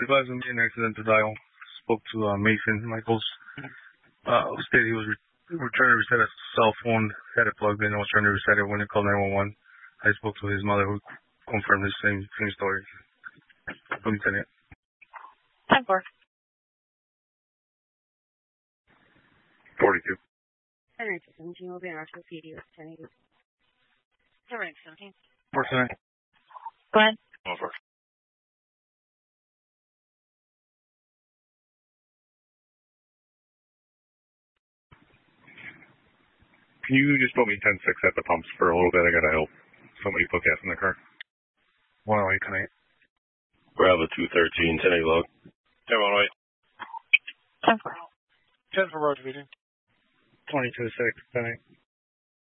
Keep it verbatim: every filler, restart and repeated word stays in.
advised of me an accident to dial. Spoke to uh, Mason Michaels. Uh, stated he was re- we were trying to reset a cell phone, had it plugged in. I was trying to reset it when he called nine one one. I spoke to his mother, who confirmed the same same story. Lieutenant. ten four. forty-two. ten seventeen will be in Arthur P D with ten eighty. ten seventeen. four nine. Go ahead. Over. Can you just put me ten six at the pumps for a little bit? I gotta help somebody put gas in the car. one oh eight tonight. Bravo two thirteen, ten eight log. ten one oh eight. ten four. ten for Road Division. twenty-two six, ten eight.